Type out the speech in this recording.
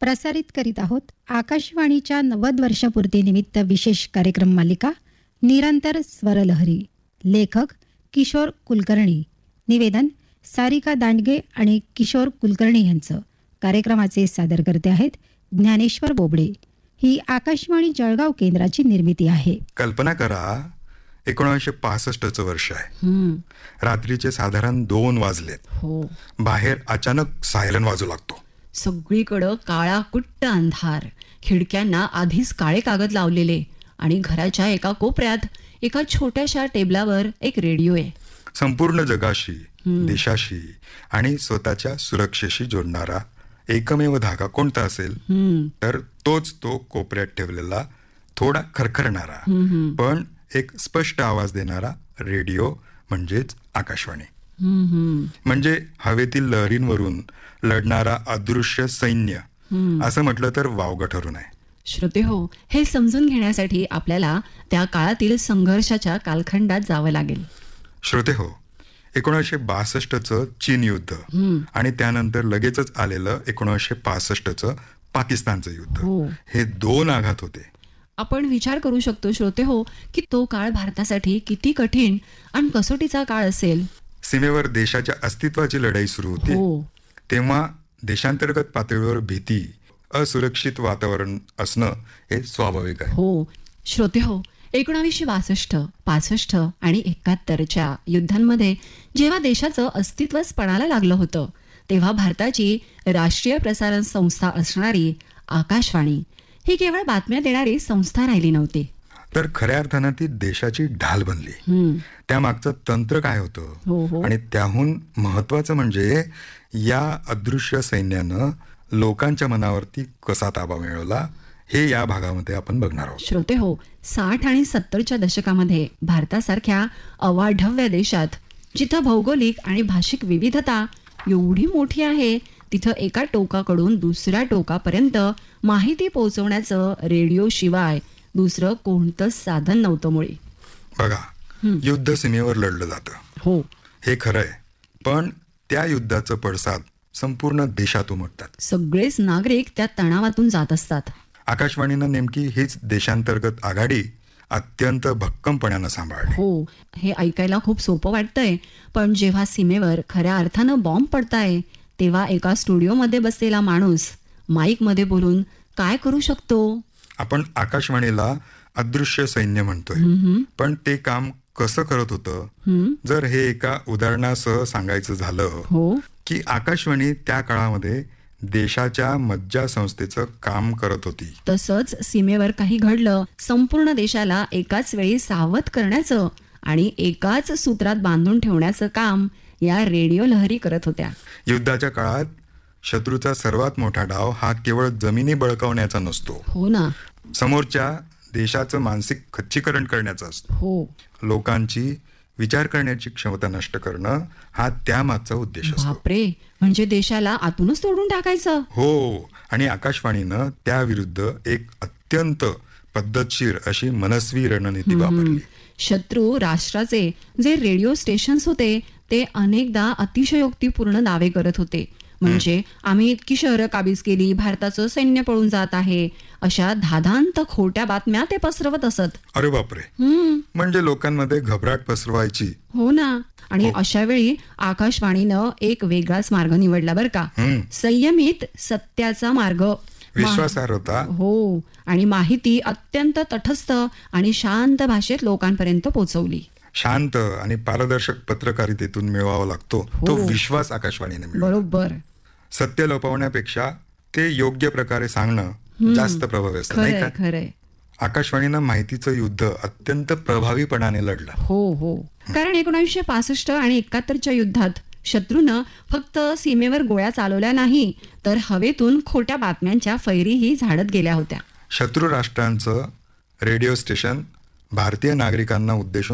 प्रसारित करीत आहोत आकाशवाणीच्या 90 वर्षपूर्तीनिमित्त विशेष कार्यक्रम मालिका निरंतर स्वरलहरी. लेखक किशोर कुलकर्णी. निवेदन सारिका दांडगे आणि किशोर कुलकर्णी यांचं. कार्यक्रमाचे सादरकर्ते आहेत ज्ञानेश्वर बोबडे. ही आकाशवाणी जळगाव केंद्राची निर्मिती आहे. कल्पना करा 1965चं वर्ष आहे. रात्रीचे साधारण 2 वाजलेत. बाहेर अचानक सायरन वाजू लागतो. सगळीकडं काळा कुट्ट अंधार. खिडक्यांना आधीच काळे कागद लावलेले आणि घराच्या एका कोपऱ्यात एका छोट्याशा टेबलावर एक रेडिओ आहे. संपूर्ण जगाशी, देशाशी आणि स्वतःच्या सुरक्षेशी जोडणारा एकमेव धागा कोणता असेल तर तोच तो कोपऱ्यात ठेवलेला, थोडा खरखरणारा पण एक स्पष्ट आवाज देणारा रेडिओ म्हणजेच आकाशवाणी. म्हणजे हवेतील लहरींवरून लढणारा अदृश्य सैन्य असं म्हटलं तर वावगं ठरू नये. श्रोते हो, हे समजून घेण्यासाठी आपल्याला त्या काळातील संघर्षाच्या कालखंडात जावं लागेल. श्रोते हो, 1962चं चीन युद्ध आणि त्यानंतर लगेचच आलेलं 1965चं पाकिस्तानचं युद्ध, हे 2 आघात होते. आपण विचार करू शकतो श्रोते हो की तो काळ भारतासाठी किती कठीण आणि कसोटीचा काळ असेल. सीमेवर देशाच्या अस्तित्वाची लढाई सुरू होती. तेव्हा देशांतर्गत पातळीवर भीती, असुरक्षित वातावरण असणं हे स्वाभाविक आहे. हो श्रोते हो, 1962, 65 आणि 71च्या युद्धांमध्ये जेव्हा देशाचं अस्तित्वच पणाला लागलं होतं तेव्हा भारताची राष्ट्रीय प्रसारण संस्था असणारी आकाशवाणी ही केवळ बातम्या देणारी संस्था राहिली नव्हती, तर खऱ्या अर्थानं ती देशाची ढाल बनली. त्यामागचं तंत्र काय होतं आणि त्याहून महत्वाचं म्हणजे या अदृश्य सैन्यानं लोकांच्या मनावरती कसा ताबा मिळवला हे या भागामध्ये आपण बघणार आहोत. श्रोते हो, 60 आणि 70च्या दशकामध्ये भारतासारख्या अवाढव्य देशात जिथं भौगोलिक आणि भाषिक विविधता एवढी मोठी आहे तिथं एका टोकाकडून दुसऱ्या टोकापर्यंत माहिती पोहोचवण्याचं रेडिओ शिवाय दुसरं कोणतंच साधन नव्हतं. मुळी बघा, युद्ध सीमेवर लढलं जातं, हो हे खरंय, पण त्या युद्धाचं पडसाद संपूर्ण देशात उमटतात. सगळेच नागरिक त्या तणावातून जात असतात. आकाशवाणीनं नेमकी हीच देशांतर्गत आघाडी अत्यंत भक्कमपणानं सांभाळली. हो, हे ऐकायला खूप सोपं वाटतंय, पण जेव्हा सीमेवर खऱ्या अर्थानं बॉम्ब पडताय तेव्हा एका स्टुडिओमध्ये बसलेला माणूस माईक मध्ये बोलून काय करू शकतो? आपण आकाशवाणीला अदृश्य सैन्य म्हणतोय, पण ते काम कसं करत होतं जर हे एका उदाहरणासह सांगायचं झालं की आकाशवाणी त्या काळामध्ये देशाच्या मज्जा संस्थेचं काम करत होती. तसंच सीमेवर काही घडलं संपूर्ण देशाला एकाच वेळी सावध करण्याचं आणि एकाच सूत्रात बांधून ठेवण्याचं काम या रेडिओ लहरी करत होत्या. युद्धाच्या काळात शत्रूचा सर्वात मोठा डाव हा केवळ जमिनी बळकावण्याचा नसतो, हो ना, समोरच्या देशाचं मानसिक खच्चीकरण करण्याचा असतो. हो, लोकांची विचार करण्याची क्षमता नष्ट करणं हा त्यामागचा उद्देश असतो. बापरे, म्हणजे देशाला आतूनच तोडून टाकायचं. हो, आणि आकाशवाणीनं त्याविरुद्ध एक अत्यंत पद्धतशीर अशी मनस्वी रणनीती वापरली. शत्रू राष्ट्राचे जे रेडिओ स्टेशन्स होते ते अनेकदा अतिशयोक्तीपूर्ण दावे करत होते. म्हणजे आम्ही इतकी शहरं काबीज केली, भारताचं सैन्य पळून जात आहे, अशा धादांत खोट्या बातम्या ते पसरवत असत. अरे बापरे, म्हणजे लोकांमध्ये घबराट पसरवायची. हो ना, आणि अशा वेळी आकाशवाणीनं एक वेगळाच मार्ग निवडला बरं का. संयमित सत्याचा मार्ग, विश्वासार्हता, हो, आणि माहिती अत्यंत तटस्थ आणि शांत भाषेत लोकांपर्यंत पोहोचवली. शांत आणि पारदर्शक पत्रकारितेतून मिळवावा लागतो तो विश्वास आकाशवाणीने मिळवला. बरोबर, सत्य लपवण्यापेक्षा ते योग्य प्रकारे सांगणं जास्त प्रभावी असतं, नाही का? खरंय. आकाशवाणीनं माहितीचं युद्ध अत्यंत प्रभावीपणाने लढलं. हो, कारण 1965 आणि 71च्या युद्धात शत्रूनं फक्त सीमेवर गोळ्या चालवल्या नाही तर हवेतून खोट्या बातम्यांच्या फैरीही झाडत गेल्या होत्या. शत्रू राष्ट्रांचं रेडिओ स्टेशन भारतीय नागरिकांना उद्देशून